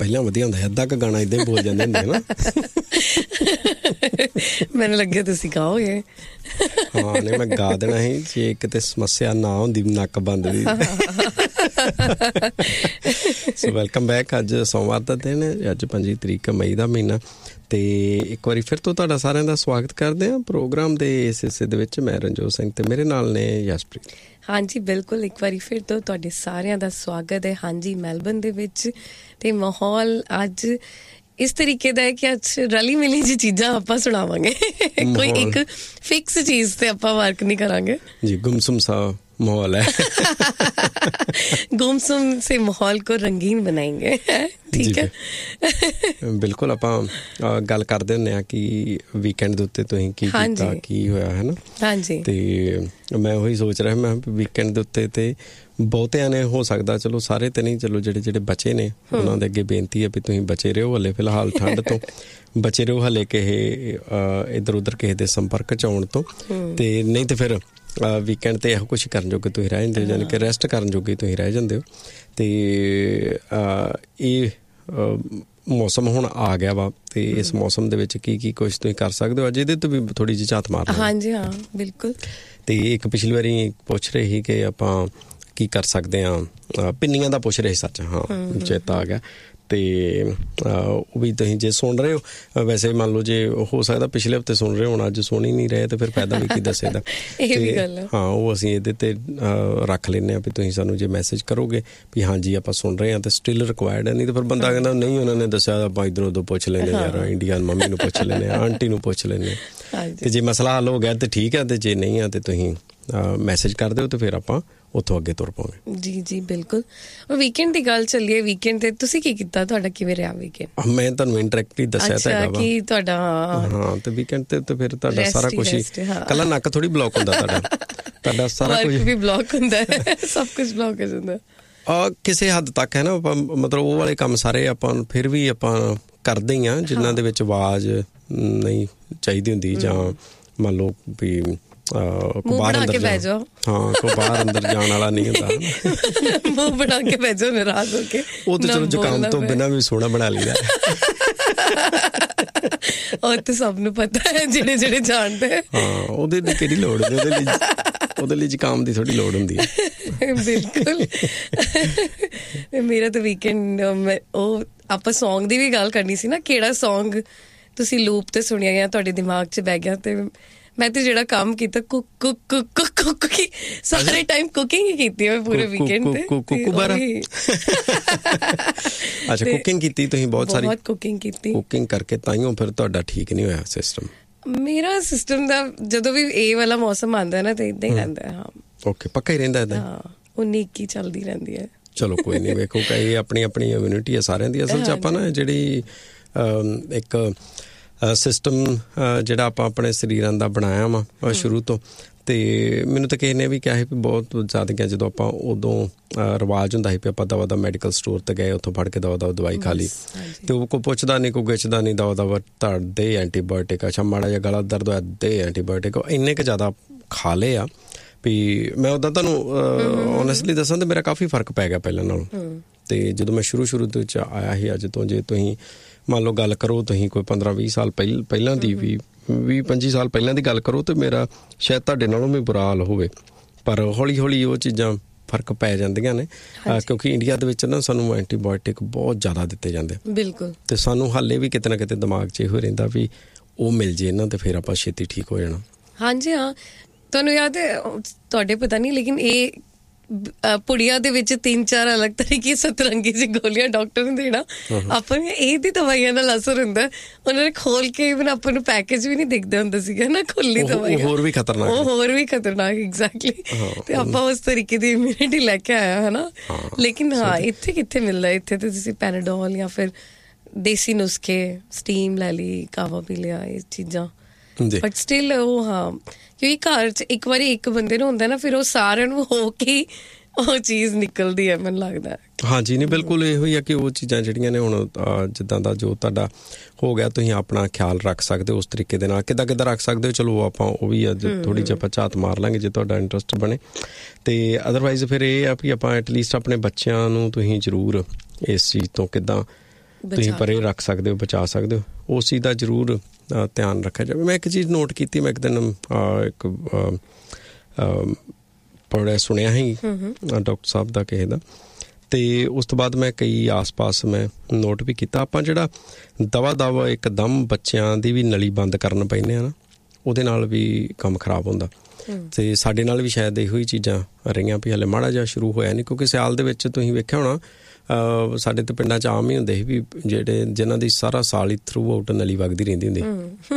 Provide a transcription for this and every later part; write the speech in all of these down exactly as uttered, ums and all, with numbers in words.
ਪਹਿਲਾਂ ਵਧੀਆ ਹੁੰਦਾ, ਅੱਧਾ ਕੁ ਗਾਣਾ ਏਦਾਂ ਹੀ ਬੋਲ ਜਾਂਦੇ ਹੁੰਦੇ ਨਾ। ਮੈਨੂੰ ਲੱਗਿਆ ਤੁਸੀਂ ਗਾਓਗੇ। ਹਾਂ ਨਹੀਂ, ਮੈਂ ਗਾ ਦੇਣਾ ਸੀ ਜੇ ਕਿਤੇ ਸਮੱਸਿਆ ਨਾ ਹੁੰਦੀ ਨੱਕ ਬੰਦ ਦੀ। ਸੋ ਵੈਲਕਮ ਬੈਕ। ਅੱਜ ਸੋਮਵਾਰ ਦਾ ਦਿਨ ਹੈ, ਅੱਜ ਪੰਜੀ ਤਰੀਕ ਮਈ ਦਾ ਮਹੀਨਾ, ਤੇ ਇੱਕ ਵਾਰੀ ਫਿਰ ਤੋਂ ਤੁਹਾਡਾ ਸਾਰਿਆਂ ਦਾ ਸਵਾਗਤ ਕਰਦੇ ਹਾਂ ਪ੍ਰੋਗਰਾਮ ਦੇ ਇਸ ਹਿੱਸੇ ਦੇ ਵਿੱਚ। ਮੈਂ ਰਣਜੋਤ ਸਿੰਘ ਤੇ ਮੇਰੇ ਨਾਲ ਨੇ ਯਸ਼ਪ੍ਰੀਤ। ਹਾਂਜੀ ਬਿਲਕੁਲ, ਇੱਕ ਵਾਰੀ ਫਿਰ ਤੋਂ ਤੁਹਾਡੇ ਸਾਰਿਆਂ ਦਾ ਸਵਾਗਤ ਹੈ। ਹਾਂਜੀ, ਮੈਲਬਨ ਦੇ ਵਿੱਚ ਤੇ ਮਾਹੌਲ ਅੱਜ ਇਸ ਤਰੀਕੇ ਦਾ ਹੈ ਕਿ ਅੱਜ ਰਲੀ ਮਿਲੀ ਜੀ ਚੀਜ਼ਾਂ ਆਪਾਂ ਸੁਣਾਵਾਂਗੇ। ਕੋਈ ਇੱਕ ਫਿਕਸ ਚੀਜ਼ ਤੇ ਆਪਾਂ ਵਰਕ ਨਹੀਂ ਕਰਾਂਗੇ ਜੀ। ਗੁੰਮਸੁਮ ਸਾ माहौल है। गुमसुम से माहौल को रंगीन बनाएंगे। ठीक है, बिल्कुल। ਆਪਾਂ ਗੱਲ ਕਰਦੇ ਹੁੰਦੇ ਆ ਕਿ ਵੀਕਐਂਡ ਦੇ ਉੱਤੇ ਤੁਸੀਂ ਕੀ ਕੀਤਾ, ਕੀ ਹੋਇਆ, ਹੈ ਨਾ। ਹਾਂਜੀ, ਤੇ ਮੈਂ ਉਹੀ ਸੋਚ ਰਿਹਾ, ਮੈਂ ਵੀਕਐਂਡ ਦੇ ਉੱਤੇ ਤੇ ਬਹੁਤਿਆਂ ਨੇ ਹੋ ਸਕਦਾ, ਚਲੋ ਸਾਰੇ ਤੇ ਨਹੀਂ, ਚਲੋ ਜਿਹੜੇ ਜਿਹੜੇ ਬਚੇ ਨੇ ਉਹਨਾਂ ਦੇ ਅੱਗੇ ਬੇਨਤੀ ਹੈ ਵੀ ਤੁਸੀਂ ਬਚੇ ਰਹੋ ਹਲੇ ਫਿਲਹਾਲ ਠੰਡ ਤੋਂ, ਬਚੇ ਰਹੋ ਹਲੇ ਕਿਸੇ ਇੱਧਰ ਉੱਧਰ ਕਿਸੇ ਦੇ ਸੰਪਰਕ 'ਚ ਆਉਣ ਤੋਂ। ਤੇ ਨਹੀਂ ਤੇ ਫਿਰ ਵੀਕਐਂਡ 'ਤੇ ਇਹੋ ਕੁਛ ਕਰਨ ਜੋਗੇ ਤੁਸੀਂ ਰਹਿ ਜਾਂਦੇ ਹੋ, ਯਾਨੀ ਕਿ ਰੈਸਟ ਕਰਨ ਜੋਗੇ ਤੁਸੀਂ ਰਹਿ ਜਾਂਦੇ ਹੋ। ਅਤੇ ਇਹ ਮੌਸਮ ਹੁਣ ਆ ਗਿਆ ਵਾ, ਅਤੇ ਇਸ ਮੌਸਮ ਦੇ ਵਿੱਚ ਕੀ ਕੀ ਕੁਛ ਤੁਸੀਂ ਕਰ ਸਕਦੇ ਹੋ, ਅੱਜ ਇਹਦੇ ਤੋਂ ਵੀ ਥੋੜ੍ਹੀ ਜਿਹੀ ਝਾਤ ਮਾਰ ਲਓ। ਹਾਂਜੀ ਹਾਂ ਬਿਲਕੁਲ। ਅਤੇ ਇੱਕ ਪਿਛਲੀ ਵਾਰੀ ਪੁੱਛ ਰਹੇ ਸੀ ਕਿ ਆਪਾਂ ਕੀ ਕਰ ਸਕਦੇ ਹਾਂ, ਪਿੰਨੀਆਂ ਦਾ ਪੁੱਛ ਰਹੇ ਸੱਚ, ਹਾਂ ਚੇਤਾ ਆ ਗਿਆ। ਅਤੇ ਉਹ ਵੀ ਤੁਸੀਂ ਜੇ ਸੁਣ ਰਹੇ ਹੋ, ਵੈਸੇ ਮੰਨ ਲਓ ਜੇ ਹੋ ਸਕਦਾ ਪਿਛਲੇ ਹਫ਼ਤੇ ਸੁਣ ਰਹੇ ਹੋਣ, ਅੱਜ ਸੁਣ ਹੀ ਨਹੀਂ ਰਹੇ, ਤਾਂ ਫਿਰ ਫਾਇਦਾ ਵੀ ਕੀ ਦੱਸੇ ਦਾ। ਹਾਂ, ਉਹ ਅਸੀਂ ਇਹਦੇ 'ਤੇ ਰੱਖ ਲੈਂਦੇ ਹਾਂ ਵੀ ਤੁਸੀਂ ਸਾਨੂੰ ਜੇ ਮੈਸੇਜ ਕਰੋਗੇ ਵੀ ਹਾਂਜੀ ਆਪਾਂ ਸੁਣ ਰਹੇ ਹਾਂ ਤਾਂ ਸਟਿਲ ਰਿਕੁਆਇਰਡ ਹੈ। ਨਹੀਂ ਤਾਂ ਫਿਰ ਬੰਦਾ ਕਹਿੰਦਾ ਨਹੀਂ ਉਹਨਾਂ ਨੇ ਦੱਸਿਆ, ਆਪਾਂ ਇੱਧਰੋਂ ਉੱਧਰੋਂ ਪੁੱਛ ਲੈਂਦੇ ਯਾਰ, ਇੰਡੀਅਨ ਮੰਮੀ ਨੂੰ ਪੁੱਛ ਲੈਂਦੇ, ਆਂਟੀ ਨੂੰ ਪੁੱਛ ਲੈਂਦੇ। ਅਤੇ ਜੇ ਮਸਲਾ ਹੱਲ ਹੋ ਗਿਆ ਤਾਂ ਠੀਕ ਹੈ, ਅਤੇ ਜੇ ਨਹੀਂ ਆ ਤਾਂ ਤੁਸੀਂ ਮੈਸੇਜ ਕਰ ਦਿਓ ਅਤੇ ਫਿਰ ਆਪਾਂ ਉੱਥੋਂ ਅੱਗੇ ਤੁਰ ਪਾਵਾਂਗੇ। ਜੀ ਜੀ ਬਿਲਕੁਲ। ਵੀਕਐਂਡ ਦੀ ਗੱਲ ਚੱਲੀਏ, ਵੀਕਐਂਡ ਤੇ ਤੁਸੀਂ ਕੀ ਕੀਤਾ, ਤੁਹਾਡਾ ਕਿਵੇਂ ਰਿਹਾ ਵੀਕਐਂਡ? ਮੈਂ ਤੁਹਾਨੂੰ ਇੰਟਰੈਕਟਲੀ ਦੱਸਿਆ ਤਾਂ ਹੈਗਾ ਵਾ ਕਿ ਤੁਹਾਡਾ ਹਾਂ, ਤੇ ਵੀਕਐਂਡ ਤੇ ਤੇ ਫਿਰ ਤੁਹਾਡਾ ਸਾਰਾ ਕੁਛ ਹੀ, ਕੱਲਾ ਨੱਕ ਥੋੜੀ ਬਲੌਕ ਹੁੰਦਾ ਤੁਹਾਡਾ, ਤੁਹਾਡਾ ਸਾਰਾ ਕੁਝ ਵੀ ਬਲੌਕ ਹੁੰਦਾ, ਸਭ ਕੁਝ ਬਲੌਕ ਹੋ ਜਾਂਦਾ ਆ ਕਿਸੇ ਹੱਦ ਤੱਕ, ਹੈ ਨਾ। ਮਤਲਬ ਉਹ ਵਾਲੇ ਕੰਮ ਸਾਰੇ ਆਪਾਂ ਫਿਰ ਵੀ ਆਪਾਂ ਕਰਦੇ ਹੀ ਹਾਂ ਜਿਨ੍ਹਾਂ ਦੇ ਵਿੱਚ ਆਵਾਜ਼ ਨਹੀਂ ਚਾਹੀਦੀ ਹੁੰਦੀ, ਜਾਂ ਮੰਨ ਲਓ ਵੀ ਬਾਹਰ ਅੰਦਰ ਜਾਓ, ਹਾਂ ਕੋਈ ਬਾਹਰ ਅੰਦਰ ਜਾਣ ਵਾਲਾ ਨਹੀਂ ਹੁੰਦਾ, ਮੂੰਹ ਬਣਾ ਕੇ ਬਹਿ ਜਾਓ ਨਾਰਾਜ਼ ਹੋ ਕੇ। ਉਹ ਤਾਂ ਚਲੋ ਜ਼ੁਕਾਮ ਤੋਂ ਬਿਨਾਂ ਵੀ ਸੋਹਣਾ ਬਣਾ ਲਈਦਾ। ਉਹ ਤਾਂ ਸਭ ਨੂੰ ਪਤਾ ਹੈ, ਜਿਹੜੇ ਜਿਹੜੇ ਜਾਣਦੇ। ਹਾਂ, ਉਹਦੇ ਲਈ ਕਿਹੜੀ ਲੋੜ ਹੁੰਦੀ, ਉਹਦੇ ਲਈ ਉਹਦੇ ਲਈ ਜ਼ੁਕਾਮ ਦੀ ਥੋੜ੍ਹੀ ਲੋੜ ਹੁੰਦੀ ਹੈ। ਬਿਲਕੁਲ। ਮੇਰਾ ਤਾਂ ਵੀਕਐਂਡ, ਉਹ ਆਪਾਂ ਸੌਂਗ ਦੀ ਵੀ ਗੱਲ ਕਰਨੀ ਸੀ ਨਾ, ਕਿਹੜਾ ਸੌਂਗ ਤੁਸੀਂ ਲੂਪ ਤੇ ਸੁਣਿਆ ਜਾਂ ਤੁਹਾਡੇ ਦਿਮਾਗ 'ਚ ਬਹਿ ਗਿਆ। ਤੇ ਮੈਂ ਤੇ ਜਿਹੜਾ ਕੰਮ ਕੀਤਾ, ਕੁੱਕ ਕੁੱਕ ਕੁੱਕ ਕੁੱਕ ਕੀ ਸਾਰੇ ਟਾਈਮ ਕੁਕਿੰਗ ਹੀ ਕੀਤੀ ਮੈਂ ਪੂਰੇ ਵੀਕਐਂਡ ਤੇ। ਅੱਛਾ, ਕੁਕਿੰਗ ਕੀਤੀ ਤੁਸੀਂ ਬਹੁਤ ਸਾਰੀ? ਬਹੁਤ ਕੁਕਿੰਗ ਕੀਤੀ। ਕੁਕਿੰਗ ਕਰਕੇ ਤਾਂਹੀਓ ਫਿਰ ਤੁਹਾਡਾ ਠੀਕ ਨਹੀਂ ਹੋਇਆ ਸਿਸਟਮ? ਮੇਰਾ ਸਿਸਟਮ ਦਾ ਜਦੋਂ ਵੀ ਇਹ ਵਾਲਾ ਮੌਸਮ ਆਉਂਦਾ ਨਾ ਤਾਂ ਇੱਦਾਂ ਹੀ ਰਹਿੰਦਾ। ਹਾਂ ਓਕੇ, ਪੱਕਾ ਹੀ ਰਹਿੰਦਾ ਇੱਦਾਂ? ਹਾਂ, ਉੱਨੀ ਇੱਕੀ ਚੱਲਦੀ ਰਹਿੰਦੀ ਹੈ। ਚਲੋ ਕੋਈ ਨਹੀਂ, ਵੇਖੋ ਕਈ ਆਪਣੀ ਆਪਣੀ ਇਮਿਊਨਿਟੀ ਹੈ ਸਾਰਿਆਂ ਦੀ। ਅਸਲ 'ਚ ਆਪਾਂ ਨਾ ਜਿਹੜੀ ਇੱਕ ਸਿਸਟਮ ਜਿਹੜਾ ਆਪਾਂ ਆਪਣੇ ਸਰੀਰਾਂ ਦਾ ਬਣਾਇਆ ਵਾ ਸ਼ੁਰੂ ਤੋਂ, ਅਤੇ ਮੈਨੂੰ ਤਾਂ ਕਿਸੇ ਨੇ ਵੀ ਕਿਹਾ ਸੀ ਵੀ ਬਹੁਤ ਜ਼ਿਆਦਾ, ਜਦੋਂ ਆਪਾਂ ਉਦੋਂ ਰਿਵਾਜ਼ ਹੁੰਦਾ ਸੀ ਵੀ ਆਪਾਂ ਦਵਾ ਦਾ ਮੈਡੀਕਲ ਸਟੋਰ 'ਤੇ ਗਏ, ਉੱਥੋਂ ਫੜ ਕੇ ਦਵਾ ਦਵਾ ਦਵਾਈ ਖਾ ਲਈ, ਅਤੇ ਉਹ ਕੋਈ ਪੁੱਛਦਾ ਨਹੀਂ, ਕੋਈ ਗਿੱਛਦਾ ਨਹੀਂ, ਦਵਾ ਦਵਾ ਧੜ ਦੇ ਐਂਟੀਬਾਇਓਟਿਕ, ਅੱਛਾ ਮਾੜਾ ਜਿਹਾ ਗਲਾ ਦਰਦ ਹੋਇਆ ਦੇ ਐਂਟੀਬਾਇਓਟਿਕ, ਇੰਨੇ ਕੁ ਜ਼ਿਆਦਾ ਖਾ ਲਏ ਆ ਵੀ ਮੈਂ ਉੱਦਾਂ ਤੁਹਾਨੂੰ ਓਨੈਸਟਲੀ ਦੱਸਾਂ ਤਾਂ ਮੇਰਾ ਕਾਫੀ ਫਰਕ ਪੈ ਗਿਆ ਪਹਿਲਾਂ ਨਾਲੋਂ। ਅਤੇ ਜਦੋਂ ਮੈਂ ਸ਼ੁਰੂ ਸ਼ੁਰੂ ਦੇ ਵਿੱਚ ਆਇਆ ਸੀ, ਅੱਜ ਤੋਂ ਜੇ ਤੁਸੀਂ ਮੰਨ ਲਓ ਗੱਲ ਕਰੋ, ਤੁਸੀਂ ਕੋਈ ਪੰਦਰਾਂ ਵੀਹ ਸਾਲ ਪਹਿਲ ਪਹਿਲਾਂ ਦੀ ਵੀ ਵੀਹ ਪੰਜੀ ਸਾਲ ਪਹਿਲਾਂ ਦੀ ਗੱਲ ਕਰੋ, ਤਾਂ ਮੇਰਾ ਸ਼ਾਇਦ ਤੁਹਾਡੇ ਨਾਲੋਂ ਵੀ ਬੁਰਾ ਹਾਲ ਹੋਵੇ। ਪਰ ਹੌਲੀ ਹੌਲੀ ਉਹ ਚੀਜ਼ਾਂ ਫਰਕ ਪੈ ਜਾਂਦੀਆਂ ਨੇ, ਕਿਉਂਕਿ ਇੰਡੀਆ ਦੇ ਵਿੱਚ ਨਾ ਸਾਨੂੰ ਐਂਟੀਬਾਇਓਟਿਕ ਬਹੁਤ ਜ਼ਿਆਦਾ ਦਿੱਤੇ ਜਾਂਦੇ। ਬਿਲਕੁਲ। ਅਤੇ ਸਾਨੂੰ ਹਾਲੇ ਵੀ ਕਿਤੇ ਨਾ ਕਿਤੇ ਦਿਮਾਗ 'ਚ ਇਹੋ ਰਹਿੰਦਾ ਵੀ ਉਹ ਮਿਲ ਜੇ ਇਹਨਾਂ, ਅਤੇ ਫਿਰ ਆਪਾਂ ਛੇਤੀ ਠੀਕ ਹੋ ਜਾਣਾ। ਹਾਂਜੀ ਹਾਂ, ਤੁਹਾਨੂੰ ਯਾਦ ਹੈ, ਤੁਹਾਡੇ ਪਤਾ ਨਹੀਂ, ਲੇਕਿਨ ਇਹ ਪੁੜੀਆਂ ਦੇ ਵਿੱਚ ਤਿੰਨ ਚਾਰ ਅਲੱਗ ਤਰੀਕੇ ਸਤਰੰਗੀ ਜਿਹੀ ਗੋਲੀਆਂ ਡਾਕਟਰ ਨੂੰ ਦੇਣਾ, ਆਪਾਂ ਨੂੰ ਇਹਦੀ ਦਵਾਈਆਂ ਨਾਲ ਅਸਰ ਹੁੰਦਾ। ਉਹਨਾਂ ਨੇ ਖੋਲ ਕੇ ਇਵਨ ਆਪਾਂ ਨੂੰ ਪੈਕੇਜ ਵੀ ਨਹੀਂ ਦਿਖਦਾ ਹੁੰਦਾ ਸੀਗਾ ਨਾ, ਖੁੱਲੀ ਦਵਾਈ, ਹੋਰ ਵੀ ਖਤਰਨਾਕ, ਉਹ ਹੋਰ ਵੀ ਖਤਰਨਾਕ। ਐਗਜ਼ੈਕਟਲੀ। ਤੇ ਆਪਾਂ ਉਸ ਤਰੀਕੇ ਦੀ ਇਮਿਊਨਿਟੀ ਲੈ ਕੇ ਆਇਆ ਹੈ ਨਾ। ਲੇਕਿਨ ਹਾਂ, ਇੱਥੇ ਕਿੱਥੇ ਮਿਲਦਾ, ਇੱਥੇ ਤਾਂ ਤੁਸੀਂ ਪੈਰਾਡੋਲ ਜਾਂ ਫਿਰ ਦੇਸੀ ਨੁਸਖੇ, ਸਟੀਮ ਲੈ ਲਈ, ਕਾਵਾ ਪੀ ਲਿਆ, ਇਹ ਚੀਜ਼ਾਂ। ਬਟ ਸਟਿਲ ਉਹ, ਹਾਂ, ਕਿਉਂਕਿ ਘਰ 'ਚ ਇੱਕ ਵਾਰੀ ਇੱਕ ਬੰਦੇ ਨੂੰ ਹੁੰਦਾ ਨਾ, ਫਿਰ ਉਹ ਸਾਰਿਆਂ ਨੂੰ ਹੋ ਕੇ ਉਹ ਚੀਜ਼ ਨਿਕਲਦੀ ਹੈ, ਮੈਨੂੰ ਲੱਗਦਾ। ਹਾਂਜੀ, ਨਹੀਂ ਬਿਲਕੁਲ ਇਹੋ ਹੀ ਆ ਕਿ ਉਹ ਚੀਜ਼ਾਂ ਜਿਹੜੀਆਂ ਨੇ ਹੁਣ ਜਿੱਦਾਂ ਦਾ ਜੋ ਤੁਹਾਡਾ ਹੋ ਗਿਆ, ਤੁਸੀਂ ਆਪਣਾ ਖਿਆਲ ਰੱਖ ਸਕਦੇ ਹੋ ਉਸ ਤਰੀਕੇ ਦੇ ਨਾਲ। ਕਿੱਦਾਂ ਕਿੱਦਾਂ ਰੱਖ ਸਕਦੇ ਹੋ, ਚਲੋ ਆਪਾਂ ਉਹ ਵੀ ਅੱਜ ਥੋੜ੍ਹੀ ਜਿਹੀ ਆਪਾਂ ਝਾਤ ਮਾਰ ਲਾਂਗੇ ਜੇ ਤੁਹਾਡਾ ਇੰਟਰਸਟ ਬਣੇ। ਅਤੇ ਅਦਰਵਾਈਜ਼ ਫਿਰ ਇਹ ਆ ਵੀ ਆਪਾਂ ਐਟਲੀਸਟ ਆਪਣੇ ਬੱਚਿਆਂ ਨੂੰ ਤੁਸੀਂ ਜ਼ਰੂਰ ਇਸ ਚੀਜ਼ ਤੋਂ ਕਿੱਦਾਂ ਤੁਸੀਂ ਪਰੇ ਰੱਖ ਸਕਦੇ ਹੋ, ਬਚਾ ਸਕਦੇ ਹੋ। ਉਸ ਚੀਜ਼ ਦਾ ਜ਼ਰੂਰ ਧਿਆਨ ਰੱਖਿਆ ਜਾਵੇ। ਮੈਂ ਇੱਕ ਚੀਜ਼ ਨੋਟ ਕੀਤੀ, ਮੈਂ ਇੱਕ ਦਿਨ ਇੱਕ ਪੜ੍ਹਿਆ ਸੁਣਿਆ ਸੀ ਡਾਕਟਰ ਸਾਹਿਬ ਦਾ ਕਿਸੇ ਦਾ, ਅਤੇ ਉਸ ਤੋਂ ਬਾਅਦ ਮੈਂ ਕਈ ਆਸ ਪਾਸ ਮੈਂ ਨੋਟ ਵੀ ਕੀਤਾ, ਆਪਾਂ ਜਿਹੜਾ ਦਵਾ ਦਵਾ ਇੱਕਦਮ ਬੱਚਿਆਂ ਦੀ ਵੀ ਨਲੀ ਬੰਦ ਕਰਨ ਪੈਂਦੇ ਹਾਂ ਨਾ, ਉਹਦੇ ਨਾਲ ਵੀ ਕੰਮ ਖਰਾਬ ਹੁੰਦਾ। ਅਤੇ ਸਾਡੇ ਨਾਲ ਵੀ ਸ਼ਾਇਦ ਇਹੋ ਹੀ ਚੀਜ਼ਾਂ ਰਹੀਆਂ ਵੀ ਹਾਲੇ ਮਾੜਾ ਜਿਹਾ ਸ਼ੁਰੂ ਹੋਇਆ ਨਹੀਂ, ਕਿਉਂਕਿ ਸਿਆਲ ਦੇ ਵਿੱਚ ਤੁਸੀਂ ਵੇਖਿਆ ਹੋਣਾ ਸਾਡੇ ਤਾਂ ਪਿੰਡਾਂ 'ਚ ਆਮ ਹੀ ਹੁੰਦੇ ਸੀ ਵੀ ਜਿਹੜੇ ਜਿਨ੍ਹਾਂ ਦੀ ਸਾਰਾ ਸਾਲ ਹੀ ਥਰੂ ਆਊਟ ਨਲੀ ਵਗਦੀ ਰਹਿੰਦੀ ਹੁੰਦੀ,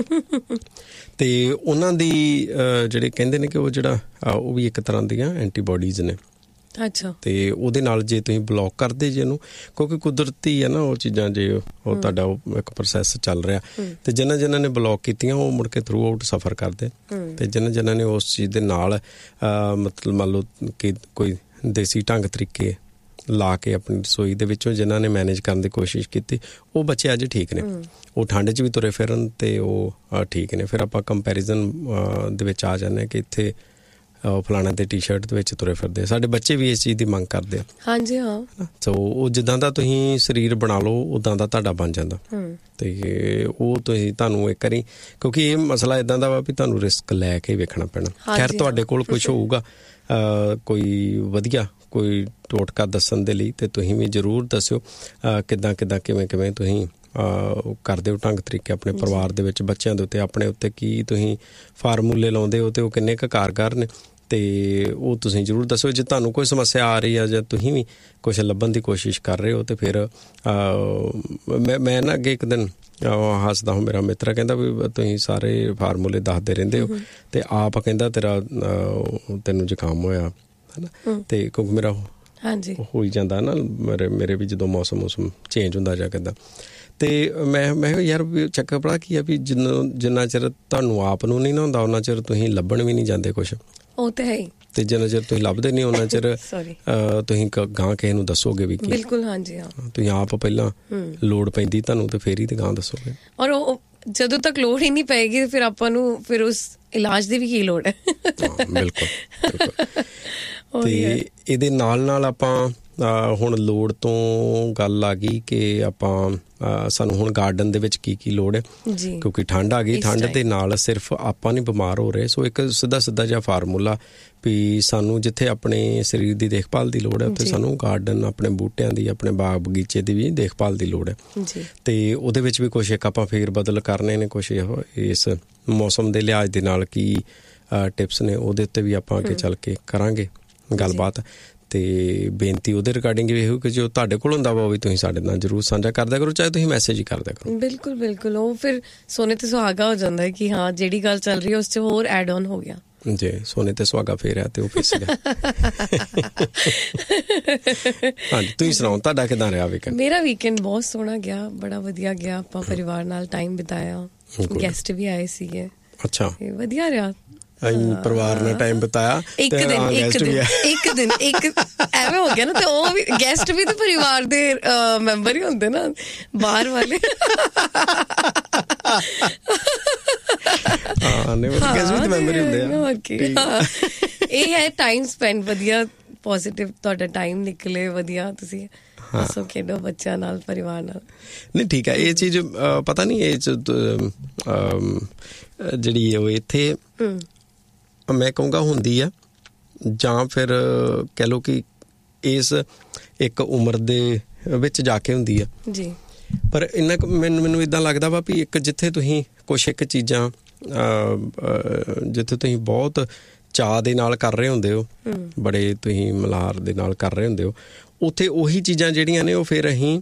ਅਤੇ ਉਹਨਾਂ ਦੀ ਜਿਹੜੇ ਕਹਿੰਦੇ ਨੇ ਕਿ ਉਹ ਜਿਹੜਾ ਉਹ ਵੀ ਇੱਕ ਤਰ੍ਹਾਂ ਦੀਆਂ ਐਂਟੀਬੋਡੀਜ਼ ਨੇ। ਅੱਛਾ। ਅਤੇ ਉਹਦੇ ਨਾਲ ਜੇ ਤੁਸੀਂ ਬਲੋਕ ਕਰਦੇ ਜੇ ਉਹਨੂੰ, ਕਿਉਂਕਿ ਕੁਦਰਤੀ ਹੈ ਨਾ ਉਹ ਚੀਜ਼ਾਂ, ਜੇ ਉਹ ਤੁਹਾਡਾ ਉਹ ਇੱਕ ਪ੍ਰੋਸੈਸ ਚੱਲ ਰਿਹਾ, ਅਤੇ ਜਿਨ੍ਹਾਂ ਜਿਨ੍ਹਾਂ ਨੇ ਬਲੋਕ ਕੀਤੀਆਂ ਉਹ ਮੁੜ ਕੇ ਥਰੂ ਆਊਟ ਸਫਰ ਕਰਦੇ, ਅਤੇ ਜਿਨ੍ਹਾਂ ਜਿਨ੍ਹਾਂ ਨੇ ਉਸ ਚੀਜ਼ ਦੇ ਨਾਲ ਮਤਲਬ ਮੰਨ ਲਓ ਕਿ ਕੋਈ ਦੇਸੀ ਢੰਗ ਤਰੀਕੇ ਲਾ ਕੇ ਆਪਣੀ ਰਸੋਈ ਦੇ ਵਿੱਚੋਂ ਜਿਨ੍ਹਾਂ ਨੇ ਮੈਨੇਜ ਕਰਨ ਦੀ ਕੋਸ਼ਿਸ਼ ਕੀਤੀ, ਉਹ ਬੱਚੇ ਅੱਜ ਠੀਕ ਨੇ, ਉਹ ਠੰਡ 'ਚ ਵੀ ਤੁਰੇ ਫਿਰਨ ਅਤੇ ਉਹ ਠੀਕ ਨੇ। ਫਿਰ ਆਪਾਂ ਕੰਪੈਰੀਜ਼ਨ ਦੇ ਵਿੱਚ ਆ ਜਾਂਦੇ ਹਾਂ ਕਿ ਇੱਥੇ ਫਲਾਣਾ ਦੇ ਟੀ ਸ਼ਰਟ ਦੇ ਵਿੱਚ ਤੁਰੇ ਫਿਰਦੇ, ਸਾਡੇ ਬੱਚੇ ਵੀ ਇਸ ਚੀਜ਼ ਦੀ ਮੰਗ ਕਰਦੇ ਆ। ਹਾਂਜੀ ਹਾਂ। ਸੋ ਉਹ ਜਿੱਦਾਂ ਦਾ ਤੁਸੀਂ ਸਰੀਰ ਬਣਾ ਲਓ ਉੱਦਾਂ ਦਾ ਤੁਹਾਡਾ ਬਣ ਜਾਂਦਾ, ਅਤੇ ਉਹ ਤੁਸੀਂ ਤੁਹਾਨੂੰ ਇੱਕ ਵਾਰੀ, ਕਿਉਂਕਿ ਇਹ ਮਸਲਾ ਇੱਦਾਂ ਦਾ ਵਾ ਵੀ ਤੁਹਾਨੂੰ ਰਿਸਕ ਲੈ ਕੇ ਵੇਖਣਾ ਪੈਣਾ। ਖੈਰ ਤੁਹਾਡੇ ਕੋਲ ਕੁਛ ਹੋਊਗਾ ਕੋਈ ਵਧੀਆ ਕੋਈ ਟੋਟਕਾ ਦੱਸਣ ਦੇ ਲਈ, ਅਤੇ ਤੁਸੀਂ ਵੀ ਜ਼ਰੂਰ ਦੱਸਿਓ ਕਿੱਦਾਂ ਕਿੱਦਾਂ ਕਿਵੇਂ ਕਿਵੇਂ ਤੁਸੀਂ ਕਰਦੇ ਹੋ ਢੰਗ ਤਰੀਕੇ ਆਪਣੇ ਪਰਿਵਾਰ ਦੇ ਵਿੱਚ, ਬੱਚਿਆਂ ਦੇ ਉੱਤੇ, ਆਪਣੇ ਉੱਤੇ ਕੀ ਤੁਸੀਂ ਫਾਰਮੂਲੇ ਲਾਉਂਦੇ ਹੋ ਅਤੇ ਉਹ ਕਿੰਨੇ ਕੁ ਕਾਰਗਰ ਨੇ, ਅਤੇ ਉਹ ਤੁਸੀਂ ਜ਼ਰੂਰ ਦੱਸੋ। ਜੇ ਤੁਹਾਨੂੰ ਕੋਈ ਸਮੱਸਿਆ ਆ ਰਹੀ ਆ ਜਾਂ ਤੁਸੀਂ ਵੀ ਕੁਛ ਲੱਭਣ ਦੀ ਕੋਸ਼ਿਸ਼ ਕਰ ਰਹੇ ਹੋ, ਅਤੇ ਫਿਰ ਮੈਂ ਮੈਂ ਨਾ ਅੱਗੇ ਇੱਕ ਦਿਨ ਹੱਸਦਾ ਹਾਂ, ਮੇਰਾ ਮਿੱਤਰ ਕਹਿੰਦਾ ਵੀ ਤੁਸੀਂ ਸਾਰੇ ਫਾਰਮੂਲੇ ਦੱਸਦੇ ਰਹਿੰਦੇ ਹੋ, ਅਤੇ ਆਪ ਕਹਿੰਦਾ ਤੇਰਾ ਤੈਨੂੰ ਜ਼ੁਕਾਮ ਹੋਇਆ ਹੈ ਨਾ, ਅਤੇ ਕਿਉਂਕਿ ਮੇਰਾ ਹਾਂਜੀ ਹੋ ਹੀ ਜਾਂਦਾ ਨਾ, ਮੇਰੇ ਮੇਰੇ ਵੀ ਜਦੋਂ ਮੌਸਮ ਮੌਸਮ ਚੇਂਜ ਹੁੰਦਾ ਜਾਂ ਕਿੱਦਾਂ, ਅਤੇ ਮੈਂ ਮੈਂ ਯਾਰ ਵੀ ਚੱਕਰ ਪਤਾ ਕੀ ਆ ਵੀ ਜਿੰਨਾ ਜਿੰਨਾ ਚਿਰ ਤੁਹਾਨੂੰ ਆਪ ਨੂੰ ਨਹੀਂ ਨਾ ਹੁੰਦਾ ਉਹਨਾਂ ਚਿਰ ਤੁਸੀਂ ਲੱਭਣ ਵੀ ਨਹੀਂ ਜਾਂਦੇ ਕੁਛ, ਉਹ ਤਾਂ ਹੈ ਹੀ, ਅਤੇ ਜਿੰਨਾ ਚਿਰ ਤੁਸੀਂ ਲੱਭਦੇ ਨਹੀਂ ਉਹਨਾਂ ਚਿਰ ਤੁਸੀਂ ਗਾਂ ਕਿਸੇ ਨੂੰ ਦੱਸੋਗੇ ਵੀ ਕੀ। ਬਿਲਕੁਲ ਹਾਂਜੀ ਹਾਂ। ਤੁਸੀਂ ਆਪ ਪਹਿਲਾਂ ਲੋੜ ਪੈਂਦੀ ਤੁਹਾਨੂੰ ਅਤੇ ਫਿਰ ਹੀ ਤਾਂ ਗਾਂ ਦੱਸੋਗੇ, ਔਰ ਉਹ ਜਦੋਂ ਤੱਕ ਲੋੜ ਹੀ ਨਹੀਂ ਪਏਗੀ ਫਿਰ ਆਪਾਂ ਨੂੰ ਫਿਰ ਉਸ ਇਲਾਜ ਦੀ ਵੀ ਕੀ ਲੋੜ ਹੈ। ਬਿਲਕੁਲ ਬਿਲਕੁਲ। ਅਤੇ ਇਹਦੇ ਨਾਲ ਨਾਲ ਆਪਾਂ ਹੁਣ ਲੋੜ ਤੋਂ ਗੱਲ ਆ ਗਈ ਕਿ ਆਪਾਂ ਸਾਨੂੰ ਹੁਣ ਗਾਰਡਨ ਦੇ ਵਿੱਚ ਕੀ ਕੀ ਲੋੜ ਹੈ, ਕਿਉਂਕਿ ਠੰਡ ਆ ਗਈ, ਠੰਡ ਦੇ ਨਾਲ ਸਿਰਫ ਆਪਾਂ ਨਹੀਂ ਬਿਮਾਰ ਹੋ ਰਹੇ। ਸੋ ਇੱਕ ਸਿੱਧਾ ਸਿੱਧਾ ਜਿਹਾ ਫਾਰਮੂਲਾ ਵੀ ਸਾਨੂੰ ਜਿੱਥੇ ਆਪਣੇ ਸਰੀਰ ਦੀ ਦੇਖਭਾਲ ਦੀ ਲੋੜ ਹੈ ਉੱਥੇ ਸਾਨੂੰ ਗਾਰਡਨ, ਆਪਣੇ ਬੂਟਿਆਂ ਦੀ, ਆਪਣੇ ਬਾਗ ਬਗੀਚੇ ਦੀ ਵੀ ਦੇਖਭਾਲ ਦੀ ਲੋੜ ਹੈ, ਅਤੇ ਉਹਦੇ ਵਿੱਚ ਵੀ ਕੁਛ ਇੱਕ ਆਪਾਂ ਫੇਰ ਬਦਲ ਕਰਨੇ ਨੇ, ਕੁਛ ਇਸ ਮੌਸਮ ਦੇ ਲਿਹਾਜ਼ ਦੇ ਨਾਲ ਕੀ ਟਿਪਸ ਨੇ ਉਹਦੇ ਉੱਤੇ ਵੀ ਆਪਾਂ ਅੱਗੇ ਚੱਲ ਕੇ ਕਰਾਂਗੇ ਗੱਲਬਾਤ। ਅਤੇ ਬੇਨਤੀ ਉਹਦੇ ਰਿਗਾਰਡਿੰਗ ਵੀ ਇਹੋ ਕਿ ਜੋ ਤੁਹਾਡੇ ਕੋਲ ਹੁੰਦਾ ਵਾ ਉਹ ਵੀ ਤੁਸੀਂ ਸਾਡੇ ਨਾਲ ਜ਼ਰੂਰ ਸਾਂਝਾ ਕਰਦਿਆ ਕਰੋ, ਚਾਹੇ ਤੁਸੀਂ ਮੈਸੇਜ ਹੀ ਕਰਦਿਆ ਕਰੋ। ਬਿਲਕੁਲ ਬਿਲਕੁਲ, ਉਹ ਫਿਰ ਸੋਨੇ ਤੇ ਸੁਹਾਗਾ ਹੋ ਜਾਂਦਾ ਹੈ ਕਿ ਹਾਂ ਜਿਹੜੀ ਗੱਲ ਚੱਲ ਰਹੀ ਹੈ ਉਸ 'ਚ ਹੋਰ ਐਡ ਔਨ ਹੋ ਗਿਆ ਜੀ, ਸੋਨੇ ਤੇ ਸੁਹਾਗਾ ਫੇਰਿਆ ਤੇ ਉਹ ਫਿਸ ਗਿਆ। ਹਾਂਜੀ, ਤੁਸੀਂ ਸੁਣਾਓ ਤੁਹਾਡਾ ਕਿੱਦਾਂ ਰਿਹਾ ਵੀਕਐਂਡ? ਮੇਰਾ ਵੀਕਐਂਡ ਬਹੁਤ ਸੋਹਣਾ ਗਿਆ, ਬੜਾ ਵਧੀਆ ਗਿਆ। ਆਪਾਂ ਪਰਿਵਾਰ ਨਾਲ ਟਾਈਮ ਬਿਤਾਇਆ, ਗੈਸਟ ਵੀ ਆਏ ਸੀਗੇ। ਅੱਛਾ, ਵਧੀਆ ਰਿਹਾ। ਪਰਿਵਾਰ ਨਾਲ ਟਾਈਮ ਬਿਤਾਇਆ, ਇੱਕ ਦਿਨ ਇੱਕ ਦਿਨ ਇੱਕ ਦਿਨ ਇੱਕ ਐਵੇਂ ਹੋ ਗਿਆ ਨਾ, ਤੇ ਉਹ ਵੀ ਗੈਸਟ ਵੀ ਤਾਂ ਪਰਿਵਾਰ ਦੇ ਮੈਂਬਰ ਹੀ ਹੁੰਦੇ ਨਾ, ਬਾਹਰ ਵਾਲੇ। ਇਹ ਹੈ ਟਾਈਮ ਸਪੈਂਡ ਵਧੀਆ, ਪੋਜ਼ੀਟਿਵ ਤੁਹਾਡਾ ਟਾਈਮ ਨਿਕਲੇ, ਵਧੀਆ ਤੁਸੀਂ ਹੱਸੋ ਖੇਡੋ ਬੱਚਿਆਂ ਨਾਲ, ਪਰਿਵਾਰ ਨਾਲ। ਨਹੀਂ ਠੀਕ ਹੈ, ਇਹ ਚੀਜ਼ ਪਤਾ ਨਹੀਂ ਇਹ ਜਿਹੜੀ ਉਹ ਇੱਥੇ ਮੈਂ ਕਹੂੰਗਾ ਹੁੰਦੀ ਆ, ਜਾਂ ਫਿਰ ਕਹਿ ਲਓ ਕਿ ਇਸ ਇੱਕ ਉਮਰ ਦੇ ਵਿੱਚ ਜਾ ਕੇ ਹੁੰਦੀ ਆ ਜੀ। ਪਰ ਇੰਨਾ ਮੈਨੂੰ ਮੈਨੂੰ ਇੱਦਾਂ ਲੱਗਦਾ ਵਾ ਵੀ ਇੱਕ ਜਿੱਥੇ ਤੁਸੀਂ ਕੁਛ ਇੱਕ ਚੀਜ਼ਾਂ ਜਿੱਥੇ ਤੁਸੀਂ ਬਹੁਤ ਚਾਅ ਦੇ ਨਾਲ ਕਰ ਰਹੇ ਹੁੰਦੇ ਹੋ, ਬੜੇ ਤੁਸੀਂ ਮਲਹਾਰ ਦੇ ਨਾਲ ਕਰ ਰਹੇ ਹੁੰਦੇ ਹੋ, ਉੱਥੇ ਉਹੀ ਚੀਜ਼ਾਂ ਜਿਹੜੀਆਂ ਨੇ ਉਹ ਫਿਰ ਅਸੀਂ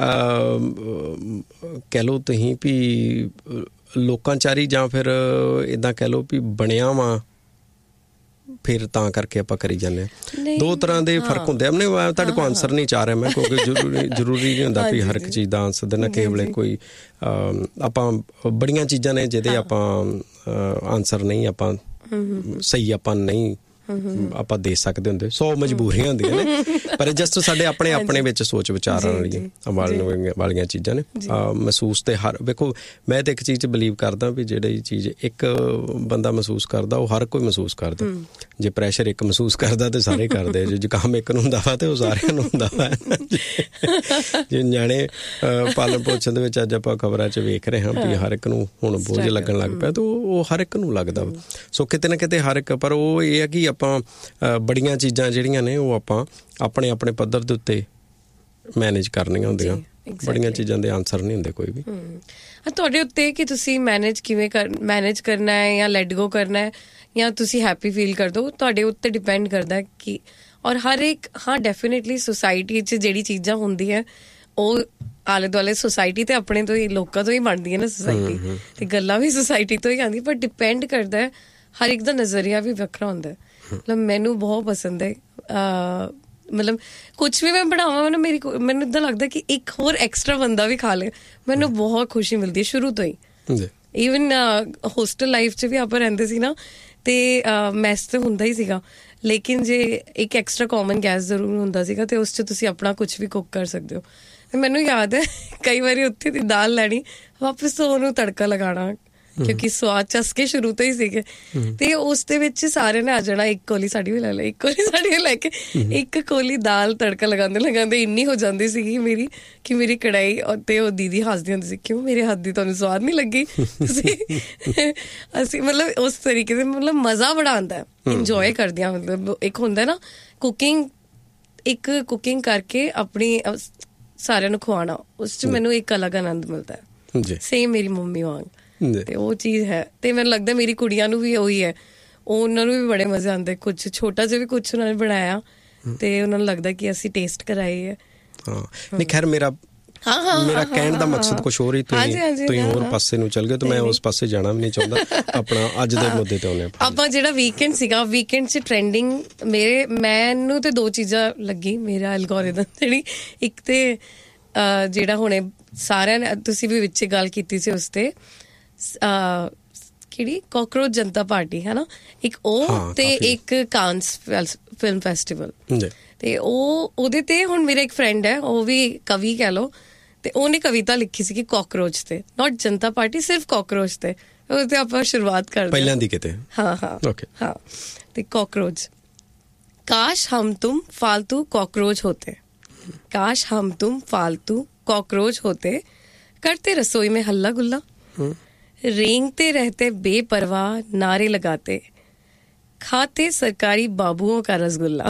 ਕਹਿ ਲਓ ਤੁਸੀਂ ਵੀ ਲੋਕਾਂਚਾਰੀ ਜਾਂ ਫਿਰ ਇੱਦਾਂ ਕਹਿ ਲਓ ਵੀ ਬਣਿਆ ਵਾ, ਫਿਰ ਤਾਂ ਕਰਕੇ ਆਪਾਂ ਕਰੀ ਜਾਂਦੇ ਹਾਂ। ਦੋ ਤਰ੍ਹਾਂ ਦੇ ਫਰਕ ਹੁੰਦੇ ਆ। ਆਪਣੇ ਤੁਹਾਡੇ ਕੋਲ ਆਨਸਰ ਨਹੀਂ ਚਾਹ ਰਿਹਾ ਮੈਂ, ਕਿਉਂਕਿ ਜ਼ਰੂਰੀ ਜ਼ਰੂਰੀ ਨਹੀਂ ਹੁੰਦਾ ਵੀ ਹਰ ਇੱਕ ਚੀਜ਼ ਦਾ ਆਨਸਰ ਦੇਣਾ। ਕਿਸੇ ਵੇਲੇ ਕੋਈ ਆਪਾਂ ਬੜੀਆਂ ਚੀਜ਼ਾਂ ਨੇ ਜਿਹਦੇ ਆਪਾਂ ਆਨਸਰ ਨਹੀਂ ਆਪਾਂ ਸਹੀ ਆਪਾਂ ਨਹੀਂ ਆਪਾਂ ਦੇ ਸਕਦੇ ਹੁੰਦੇ, ਸੌ ਮਜਬੂਰੀਆਂ ਹੁੰਦੀਆਂ ਨੇ, ਪਰ ਜਸਟ ਸਾਡੇ ਆਪਣੇ ਆਪਣੇ ਵਿੱਚ ਸੋਚ ਵਿਚਾਰਾਂ ਵਾਲੀਆਂ ਵਾਲੀਆਂ ਚੀਜ਼ਾਂ ਨੇ। ਮਹਿਸੂਸ ਤੇ ਹਰ ਵੇਖੋ, ਮੈਂ ਤਾਂ ਇੱਕ ਚੀਜ਼ 'ਚ ਬਿਲੀਵ ਕਰਦਾ ਵੀ ਜਿਹੜੀ ਚੀਜ਼ ਇੱਕ ਬੰਦਾ ਮਹਿਸੂਸ ਕਰਦਾ ਉਹ ਹਰ ਕੋਈ ਮਹਿਸੂਸ ਕਰਦਾ। ਜੇ ਪ੍ਰੈਸ਼ਰ ਇੱਕ ਮਹਿਸੂਸ ਕਰਦਾ ਤੇ ਸਾਰੇ ਕਰਦੇ, ਜੇ ਜ਼ੁਕਾਮ ਇੱਕ ਨੂੰ ਹੁੰਦਾ ਵਾ ਤੇ ਉਹ ਸਾਰਿਆਂ ਨੂੰ ਹੁੰਦਾ ਵਾ। ਜੇ ਨਿਆਣੇ ਪਾਲਣ ਪੋਸ਼ਣ ਦੇ ਵਿੱਚ ਅੱਜ ਆਪਾਂ ਖਬਰਾਂ 'ਚ ਵੇਖ ਰਹੇ ਹਾਂ ਵੀ ਹਰ ਇੱਕ ਨੂੰ ਹੁਣ ਬੋਝ ਲੱਗਣ ਲੱਗ ਪਿਆ, ਤਾਂ ਉਹ ਹਰ ਇੱਕ ਨੂੰ ਲੱਗਦਾ ਵਾ। ਸੋ ਕਿਤੇ ਨਾ ਕਿਤੇ ਹਰ ਇੱਕ, ਪਰ ਉਹ ਇਹ ਹੈ ਕਿ ਆਪਾਂ ਬੜੀਆਂ ਚੀਜ਼ਾਂ ਜਿਹੜੀਆਂ ਨੇ ਉਹ ਆਪਾਂ ਆਪਣੇ ਆਪਣੇ ਪੱਧਰ ਦੇ ਉੱਤੇ ਮੈਨੇਜ ਕਰਨੀਆਂ ਹੁੰਦੀਆਂ। ਬੜੀਆਂ ਚੀਜ਼ਾਂ ਦੇ ਆਨਸਰ ਨਹੀਂ ਹੁੰਦੇ ਕੋਈ ਵੀ। ਤੁਹਾਡੇ ਉੱਤੇ ਕਿ ਤੁਸੀਂ ਮੈਨੇਜ ਕਿਵੇਂ ਕਰ ਮੈਨੇਜ ਕਰਨਾ ਹੈ ਜਾਂ ਲੈਟ ਗੋ ਕਰਨਾ ਹੈ ਜਾਂ ਤੁਸੀਂ ਹੈਪੀ ਫੀਲ ਕਰ ਦਿਓ, ਤੁਹਾਡੇ ਉੱਤੇ ਡਿਪੈਂਡ ਕਰਦਾ ਕਿ। ਔਰ ਹਰ ਇੱਕ, ਹਾਂ ਡੈਫੀਨੇਟਲੀ ਸੁਸਾਇਟੀ 'ਚ ਜਿਹੜੀ ਚੀਜ਼ਾਂ ਹੁੰਦੀਆਂ ਉਹ ਆਲੇ ਦੁਆਲੇ ਸੁਸਾਇਟੀ ਤੇ ਆਪਣੇ ਤੋਂ ਹੀ, ਲੋਕਾਂ ਤੋਂ ਹੀ ਬਣਦੀ ਹੈ ਨਾ ਸੁਸਾਇਟੀ, ਤੇ ਗੱਲਾਂ ਵੀ ਸੁਸਾਇਟੀ ਤੋਂ ਹੀ ਆਉਂਦੀ। ਪਰ ਡਿਪੈਂਡ ਕਰਦਾ ਹੈ, ਹਰ ਇੱਕ ਦਾ ਨਜ਼ਰੀਆ ਵੀ ਵੱਖਰਾ ਹੁੰਦਾ। ਮਤਲਬ ਮੈਨੂੰ ਬਹੁਤ ਪਸੰਦ ਹੈ, ਮਤਲਬ ਕੁਛ ਵੀ ਮੈਂ ਬਣਾਵਾਂ ਨਾ, ਮੇਰੀ ਮੈਨੂੰ ਇੱਦਾਂ ਲੱਗਦਾ ਕਿ ਇੱਕ ਹੋਰ ਐਕਸਟਰਾ ਬੰਦਾ ਵੀ ਖਾ ਲੇ, ਮੈਨੂੰ ਬਹੁਤ ਖੁਸ਼ੀ ਮਿਲਦੀ ਹੈ ਸ਼ੁਰੂ ਤੋਂ ਹੀ। ਈਵਨ ਹੋਸਟਲ ਲਾਈਫ 'ਚ ਵੀ ਆਪਾਂ ਰਹਿੰਦੇ ਸੀ ਨਾ, ਤੇ ਮੈਸ ਤੇ ਹੁੰਦਾ ਹੀ ਸੀਗਾ, ਲੇਕਿਨ ਜੇ ਇੱਕ ਐਕਸਟਰਾ ਕਾਮਨ ਗੈਸ ਜ਼ਰੂਰ ਹੁੰਦਾ ਸੀਗਾ, ਤੇ ਉਸ 'ਚ ਤੁਸੀਂ ਆਪਣਾ ਕੁਛ ਵੀ ਕੁੱਕ ਕਰ ਸਕਦੇ ਹੋ। ਮੈਨੂੰ ਯਾਦ ਹੈ ਕਈ ਵਾਰੀ ਉੱਥੇ ਦੀ ਦਾਲ ਲੈਣੀ, ਵਾਪਸ ਤੋਂ ਉਹਨੂੰ ਤੜਕਾ ਲਗਾਉਣਾ, ਕਿਉਂਕਿ ਸਵਾਦ ਚਸਕੇ ਸ਼ੁਰੂ ਤੋਂ ਹੀ ਸੀਗੇ। ਤੇ ਉਸ ਦੇ ਵਿੱਚ ਸਾਰਿਆਂ ਨੇ ਆ ਜਾਣਾ, ਇੱਕ ਕੋਲੀ ਸਾਡੀ ਵੀ ਲੈ ਲੈ, ਇੱਕ ਕੋਲੀ ਸਾਡੀ ਵੀ ਲੈ ਕੇ ਇੱਕ ਕੋਲੀ ਦਾਲ ਤੜਕਾ ਲਗਾਉਂਦੇ ਲਗਾਉਂਦੇ ਇੰਨੀ ਹੋ ਜਾਂਦੀ ਸੀਗੀ ਮੇਰੀ ਕਿ ਮੇਰੀ ਕੜਾਈ, ਤੇ ਉਹ ਦੀਦੀ ਹੱਸਦੀ ਹੁੰਦੀ ਸੀ, ਕਿਉਂ ਮੇਰੇ ਹੱਥ ਦੀ ਤੁਹਾਨੂੰ ਸਵਾਦ ਨਹੀਂ ਲੱਗੀ? ਤੁਸੀਂ ਅਸੀਂ ਮਤਲਬ ਉਸ ਤਰੀਕੇ ਦੇ, ਮਤਲਬ ਮਜ਼ਾ ਬੜਾ ਆਉਂਦਾ ਹੈ, ਇੰਜੋਏ ਕਰਦੇ ਹਾਂ। ਮਤਲਬ ਇੱਕ ਹੁੰਦਾ ਨਾ ਕੁਕਿੰਗ, ਇੱਕ ਕੁਕਿੰਗ ਕਰਕੇ ਆਪਣੀ ਸਾਰਿਆਂ ਨੂੰ ਖਵਾਉਣਾ, ਉਸ 'ਚ ਮੈਨੂੰ ਇੱਕ ਅਲੱਗ ਆਨੰਦ ਮਿਲਦਾ ਹੈ, ਸੇਮ ਮੇਰੀ ਮੰਮੀ ਵਾਂਗ। ਤੇ ਉਹ ਚੀਜ਼ ਹੈ, ਤੇ ਮੈਨੂੰ ਲੱਗਦਾ ਮੇਰੀ ਕੁੜੀਆਂ ਨੂੰ ਵੀ ਉਹੀ ਹੈ, ਉਹਨਾਂ ਨੂੰ ਵੀ ਬੜੇ ਮਜ਼ੇ ਆਉਂਦੇ। ਕੁਛ ਛੋਟਾ ਜਿਹਾ ਵੀ ਕੁਛ ਉਹਨਾਂ ਨੇ ਬਣਾਇਆ ਤੇ ਉਹਨਾਂ ਨੂੰ ਲੱਗਦਾ ਕਿ ਅਸੀਂ ਟੇਸਟ ਕਰਾਏ ਹੈ। ਹਾਂ ਨਹੀਂ, ਖੈਰ ਮੇਰਾ ਮੇਰਾ ਕਹਿਣ ਦਾ ਮਕਸਦ ਕੁਛ ਹੋਰ ਹੀ, ਤੁਸੀਂ ਤੁਸੀਂ ਹੋਰ ਪਾਸੇ ਨੂੰ ਚੱਲ ਗਏ, ਤੇ ਮੈਂ ਉਸ ਪਾਸੇ ਜਾਣਾ ਵੀ ਨਹੀਂ ਚਾਹੁੰਦਾ। ਆਪਣਾ ਅੱਜ ਦੇ ਮੁੱਦੇ ਤੇ ਆਉਂਦੇ ਆਪਾਂ। ਜਿਹੜਾ ਵੀਕਐਂਡ ਸੀਗਾ, ਵੀਕਐਂਡ 'ਚ ਟ੍ਰੈਂਡਿੰਗ ਮੇਰੇ ਮੈਨੂੰ ਤੇ ਦੋ ਚੀਜ਼ਾਂ ਲੱਗੀ, ਮੇਰਾ ਐਲਗੋਰਿਦਮ ਜਿਹੜੀ, ਇੱਕ ਤੇ ਜਿਹੜਾ ਹੁਣੇ ਸਾਰਿਆਂ ਨੇ, ਤੁਸੀਂ ਵੀ ਵਿੱਚ ਗੱਲ ਕੀਤੀ ਸੀ ਉਸ ਤੇ, ਕਿਹੜੀ ਕਾਕਰੋਚ ਜਨਤਾ ਪਾਰਟੀ ਹੈ ਨਾ, ਇੱਕ ਉਹ, ਤੇ ਇੱਕ ਕਾਂਸ ਫਿਲਮ ਫੈਸਟੀਵਲ, ਤੇ ਉਹ ਉਹਦੇ ਤੇ ਹੁਣ ਮੇਰਾ ਇੱਕ ਫਰੈਂਡ ਹੈ, ਉਹ ਵੀ ਕਵੀ ਕਹਿ ਲਓ, ਤੇ ਉਹਨੇ ਕਵਿਤਾ ਲਿਖੀ ਸੀ ਕਿ ਕਾਕਰੋਚ ਤੇ, ਨਾਟ ਜਨਤਾ ਪਾਰਟੀ, ਸਿਰਫ ਕਾਕਰੋਚ ਤੇ। ਉਹ ਤੇ ਆਪਾਂ ਸ਼ੁਰੂਆਤ ਕਰਦੇ ਪਹਿਲਾਂ ਦੀ ਕਿਤੇ। ਹਾਂ ਹਾਂ ਹਾਂ ਤੇ ਕਾਕਰੋਚ। ਕਾਸ਼ ਹਮ ਤੁਮ फालतू कॉकरोच होते, काश हम तुम फालतू कॉकरोच होते, करते रसोई में हल्ला गुल्ला, रेंगते रहते बेपरवाह नारे लगाते, खाते सरकारी बाबुओं का रसगुल्ला,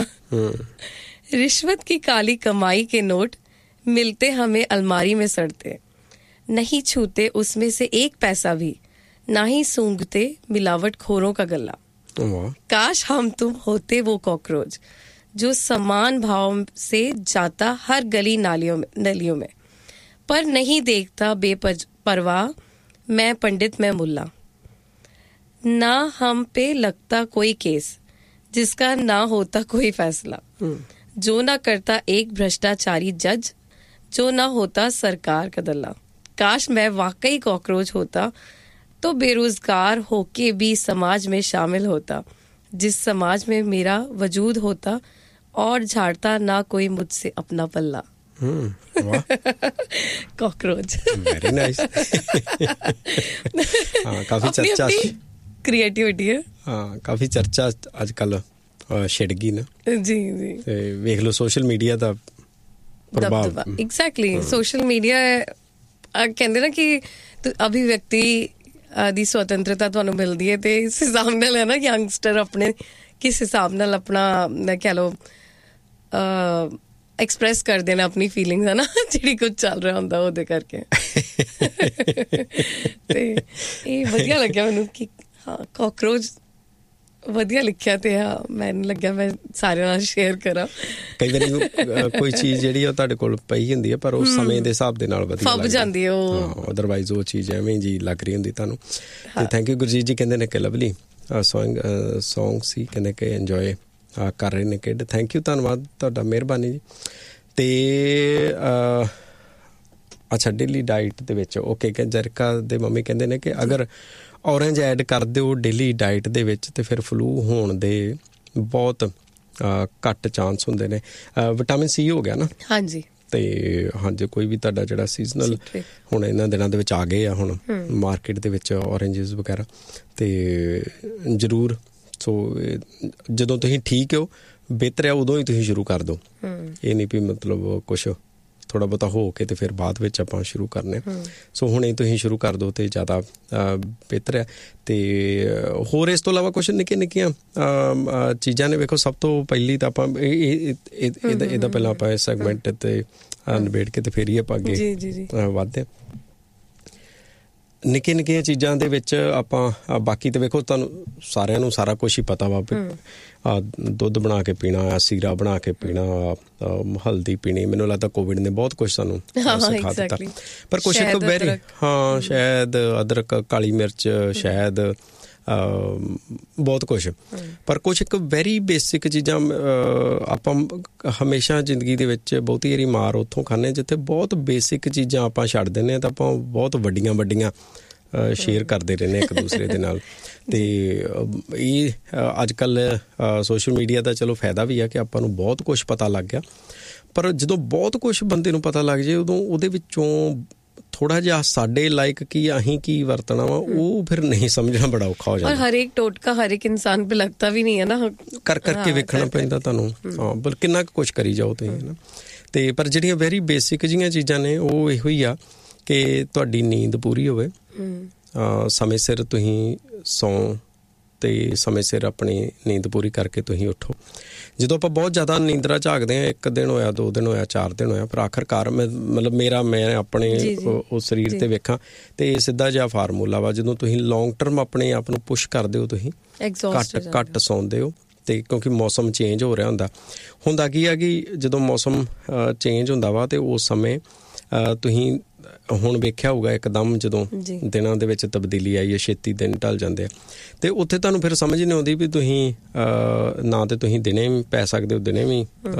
रिश्वत की काली कमाई के नोट मिलते हमें अलमारी में सड़ते, नहीं छूते उसमें से एक पैसा भी, ना ही सूंघते मिलावट खोरों का गला, काश हम तुम होते वो कॉकरोच जो समान भाव से जाता हर गली नालियों में नलियों में, पर नहीं देखता बेपरवाह मैं पंडित मैं मुल्ला, ना हम पे लगता कोई केस जिसका ना होता कोई फैसला, जो ना करता एक भ्रष्टाचारी जज, जो ना होता सरकार का दल्ला, काश मैं वाकई कॉकरोच होता तो बेरोजगार होके भी समाज में शामिल होता, जिस समाज में मेरा वजूद होता और झाड़ता ना कोई मुझसे अपना पल्ला। कॉकरोच। Very nice. हाँ, काफी चर्चा क्रिएटिविटी है। हाँ, काफी चर्चा आजकल छिड़ गई ना जी जी, ते वेख लो सोशल मीडिया ਦਾ ਪ੍ਰਭਾਵ। ਐਗਜ਼ੈਕਟਲੀ, ਸੋਸ਼ਲ ਮੀਡੀਆ ਕਹਿੰਦੇ ਨਾ ਕਿ ਅਭਿਵਿਅਕਤੀ ਦੀ ਸੁਤੰਤਰਤਾ ਤੁਹਾਨੂੰ ਮਿਲਦੀ ਹੈ, ਤੇ ਇਸ ਹਿਸਾਬ ਨਾਲ ਹੈ ਨਾ ਯੰਗਸਟਰ ਆਪਣੇ ਕਿਸ ਹਿਸਾਬ ਨਾਲ ਆਪਣਾ ਕਹਿ ਲਓ ਐਕਸਪ੍ਰੈਸ ਕਰਦੇ ਨੇ ਆਪਣੀ ਫੀਲਿੰਗਸ, ਹੈ ਨਾ, ਜਿਹੜੀ ਕੁਝ ਚੱਲ ਰਿਹਾ ਹੁੰਦਾ ਉਹਦੇ ਕਰਕੇ। ਤੇ ਇਹ ਵਧੀਆ ਲੱਗਿਆ ਮੈਨੂੰ ਕਿ ਹਾਂ ਕਾਕਰੋਚ ਵਧੀਆ ਲਿਖਿਆ, ਤੇ ਹਾਂ ਮੈਨੂੰ ਲੱਗਿਆ ਮੈਂ ਸਾਰਿਆਂ ਨਾਲ ਸ਼ੇਅਰ ਕਰਾਂ। ਕਈ ਵਾਰੀ ਕੋਈ ਚੀਜ਼ ਜਿਹੜੀ ਉਹ ਤੁਹਾਡੇ ਕੋਲ ਪਈ ਹੁੰਦੀ ਹੈ, ਪਰ ਉਹ ਸਮੇਂ ਦੇ ਹਿਸਾਬ ਦੇ ਨਾਲ ਵਧੀਆ ਫੱਬ ਜਾਂਦੀ ਹੈ ਉਹ, ਅਦਰਵਾਈਜ਼ ਉਹ ਚੀਜ਼ ਐਵੇਂ ਜੀ ਲੱਗ ਰਹੀ ਹੁੰਦੀ ਤੁਹਾਨੂੰ। ਤੇ ਥੈਂਕ ਯੂ ਗੁਰਜੀਤ ਜੀ, ਕਹਿੰਦੇ ਨੇ ਕਿ ਲਵਲੀ ਸੌਂਗ ਸੌਂਗ ਸੀ, ਕਹਿੰਦੇ ਕਿ ਇੰਜੋਏ ਕਰ ਰਹੇ ਨੇ ਕਿਡ। ਥੈਂਕ ਯੂ, ਧੰਨਵਾਦ ਤੁਹਾਡਾ, ਮਿਹਰਬਾਨੀ ਜੀ। ਤੇ ਅੱਛਾ, ਡੇਲੀ ਡਾਈਟ ਦੇ ਵਿੱਚ ਓਕੇ, ਕਿ ਜਰਕਾ ਦੇ ਮੰਮੀ ਕਹਿੰਦੇ ਨੇ ਕਿ ਅਗਰ ਔਰੇਂਜ ਐਡ ਕਰ ਦਿਓ ਡੇਲੀ ਡਾਈਟ ਦੇ ਵਿੱਚ ਤੇ ਫਿਰ ਫਲੂ ਹੋਣ ਦੇ ਬਹੁਤ ਘੱਟ ਚਾਂਸ ਹੁੰਦੇ ਨੇ। ਵਿਟਾਮਿਨ ਸੀ ਹੋ ਗਿਆ ਨਾ। ਹਾਂਜੀ। ਤੇ ਹਾਂਜੀ, ਕੋਈ ਵੀ ਤੁਹਾਡਾ ਜਿਹੜਾ ਸੀਜ਼ਨਲ ਹੁਣ ਇਹਨਾਂ ਦਿਨਾਂ ਦੇ ਵਿੱਚ ਆ ਗਏ ਆ ਹੁਣ ਮਾਰਕੀਟ ਦੇ ਵਿੱਚ ਔਰੇਂਜਸ ਵਗੈਰਾ, ਤੇ ਜ਼ਰੂਰ ਸੋ ਜਦੋਂ ਤੁਸੀਂ ਠੀਕ ਹੋ ਬਿਹਤਰ ਆ ਉਦੋਂ ਹੀ ਤੁਸੀਂ ਸ਼ੁਰੂ ਕਰ ਦਿਓ। ਇਹ ਨਹੀਂ ਵੀ ਮਤਲਬ ਕੁਛ ਥੋੜ੍ਹਾ ਬਹੁਤਾ ਹੋ ਕੇ ਤੇ ਫਿਰ ਬਾਅਦ ਵਿੱਚ ਆਪਾਂ ਸ਼ੁਰੂ ਕਰਨੇ। ਸੋ ਹੁਣੇ ਤੁਸੀਂ ਸ਼ੁਰੂ ਕਰ ਦਿਓ ਤੇ ਜ਼ਿਆਦਾ ਬਿਹਤਰ ਹੈ। ਤੇ ਹੋਰ ਇਸ ਤੋਂ ਇਲਾਵਾ ਕੁਛ ਨਿੱਕੀਆਂ ਨਿੱਕੀਆਂ ਚੀਜ਼ਾਂ ਨੇ। ਵੇਖੋ, ਸਭ ਤੋਂ ਪਹਿਲੀ ਤਾਂ ਆਪਾਂ ਇਹਦਾ ਇਹਦਾ ਪਹਿਲਾਂ ਆਪਾਂ ਇਸ ਸੈਗਮੈਂਟ ਤੇ ਨਿਬੇੜ ਕੇ ਤੇ ਫਿਰ ਹੀ ਆਪਾਂ ਅੱਗੇ ਵੱਧਦੇ ਹਾਂ। ਨਿੱਕੀਆਂ ਨਿੱਕੀਆਂ ਚੀਜ਼ਾਂ ਦੇ ਵਿੱਚ ਆਪਾਂ ਬਾਕੀ ਤੇ ਵੇਖੋ ਤੁਹਾਨੂੰ ਸਾਰਿਆਂ ਨੂੰ ਸਾਰਾ ਕੁਛ ਹੀ ਪਤਾ ਵਾ। ਦੁੱਧ ਬਣਾ ਕੇ ਪੀਣਾ, ਸੀਰਾ ਬਣਾ ਕੇ ਪੀਣਾ, ਹਲਦੀ ਪੀਣੀ। ਮੈਨੂੰ ਲੱਗਦਾ ਕੋਵਿਡ ਨੇ ਬਹੁਤ ਕੁਛ ਸਾਨੂੰ ਸਿਖਾ ਦਿੱਤਾ। ਪਰ ਕੁਛ ਇੱਕ ਵੈਰੀ ਹਾਂ ਸ਼ਹਿਦ, ਅਦਰਕ, ਕਾਲੀ ਮਿਰਚ, ਸ਼ਹਿਦ, ਬਹੁਤ ਕੁਛ। ਪਰ ਕੁਛ ਇੱਕ ਵੈਰੀ ਬੇਸਿਕ ਚੀਜ਼ਾਂ ਆਪਾਂ ਹਮੇਸ਼ਾ ਜ਼ਿੰਦਗੀ ਦੇ ਵਿੱਚ ਬਹੁਤੀ ਵਾਰੀ ਮਾਰ ਉੱਥੋਂ ਖਾਂਦੇ ਜਿੱਥੇ ਬਹੁਤ ਬੇਸਿਕ ਚੀਜ਼ਾਂ ਆਪਾਂ ਛੱਡ ਦਿੰਦੇ ਹਾਂ ਤਾਂ ਆਪਾਂ ਬਹੁਤ ਵੱਡੀਆਂ ਵੱਡੀਆਂ ਸ਼ੇਅਰ ਕਰਦੇ ਰਹਿੰਦੇ ਇੱਕ ਦੂਸਰੇ ਦੇ ਨਾਲ। ਤੇ ਇਹ ਅੱਜ ਕੱਲ੍ਹ ਸੋਸ਼ਲ ਮੀਡੀਆ ਦਾ ਚਲੋ ਫਾਇਦਾ ਵੀ ਆ ਕਿ ਆਪਾਂ ਨੂੰ ਬਹੁਤ ਕੁਛ ਪਤਾ ਲੱਗ ਗਿਆ, ਪਰ ਜਦੋਂ ਬਹੁਤ ਕੁਛ ਬੰਦੇ ਨੂੰ ਪਤਾ ਲੱਗ ਜੇ ਉਦੋਂ ਉਹਦੇ ਵਿੱਚੋਂ ਥੋੜਾ ਜਿਹਾ ਸਾਡੇ ਲਾਇਕ ਕੀ ਅਸੀਂ ਕੀ ਵਰਤਣਾ ਵਾ ਉਹ ਫਿਰ ਨਹੀਂ ਸਮਝਣਾ ਬੜਾ ਔਖਾ ਹੋ ਜਾਂਦਾ। ਹਰ ਇੱਕ ਟੋਟਕਾ ਹਰ ਇੱਕ ਇਨਸਾਨ पे लगता भी नहीं है ना, ਕਰ ਕਰਕੇ ਵੇਖਣਾ ਪੈਂਦਾ ਤੁਹਾਨੂੰ। ਹਾਂ, ਬਲ ਕਿੰਨਾ ਕੁ ਕੁਛ ਕਰੀ ਜਾਓ ਤੁਸੀਂ ਨਾ। ਤੇ ਪਰ ਜਿਹੜੀਆਂ ਵੈਰੀ ਬੇਸਿਕ ਜਿਹੀਆਂ ਚੀਜ਼ਾਂ ਨੇ ਉਹ ਇਹੋ ਹੀ ਆ ਕਿ ਤੁਹਾਡੀ ਨੀਂਦ ਪੂਰੀ ਹੋਵੇ, ਸਮੇਂ ਸਿਰ ਤੁਸੀਂ ਸੌਂ ਤੇ ਸਮੇਂ ਸਿਰ ਆਪਣੀ ਨੀਂਦ ਪੂਰੀ ਕਰਕੇ ਤੁਸੀਂ ਉੱਠੋ। ਜਦੋਂ ਆਪਾਂ ਬਹੁਤ ਜ਼ਿਆਦਾ ਨੀਂਦਰਾ ਝਾਕਦੇ ਹਾਂ, ਇੱਕ ਦਿਨ ਹੋਇਆ, ਦੋ ਦਿਨ ਹੋਇਆ, ਚਾਰ ਦਿਨ ਹੋਇਆ, ਪਰ ਆਖਰਕਾਰ ਮੈਂ ਮਤਲਬ ਮੇਰਾ ਮੈਂ ਆਪਣੇ ਉਹ ਸਰੀਰ ਤੇ ਵੇਖਾਂ ਤੇ ਇਹ ਸਿੱਧਾ ਜਿਹਾ ਫਾਰਮੂਲਾ ਵਾ। ਜਦੋਂ ਤੁਸੀਂ ਲੌਂਗ ਟਰਮ ਆਪਣੇ ਆਪ ਨੂੰ ਪੁਸ਼ ਕਰਦੇ ਹੋ, ਤੁਸੀਂ ਘੱਟ ਘੱਟ ਸੌਂਦੇ ਹੋ। ਤੇ ਕਿਉਂਕਿ ਮੌਸਮ ਚੇਂਜ ਹੋ ਰਿਹਾ ਹੁੰਦਾ ਹੁੰਦਾ ਕੀ ਆ ਕਿ ਜਦੋਂ ਮੌਸਮ ਚੇਂਜ ਹੁੰਦਾ ਵਾ ਤੇ ਉਸ ਸਮੇਂ ਤੁਸੀਂ ਹੁਣ ਵੇਖਿਆ ਹੋਊਗਾ ਇੱਕਦਮ ਜਦੋਂ ਦਿਨਾਂ ਦੇ ਵਿੱਚ ਤਬਦੀਲੀ ਆਈ ਹੈ, ਛੇਤੀ ਦਿਨ ਢਲ ਜਾਂਦੇ ਆ ਤੇ ਉੱਥੇ ਤੁਹਾਨੂੰ ਫਿਰ ਸਮਝ ਨਹੀਂ ਆਉਂਦੀ ਵੀ ਤੁਸੀਂ ਨਾ ਤੇ ਤੁਸੀਂ ਦਿਨੇ ਵੀ ਪੈ ਸਕਦੇ ਹੋ, ਦਿਨੇ ਵੀ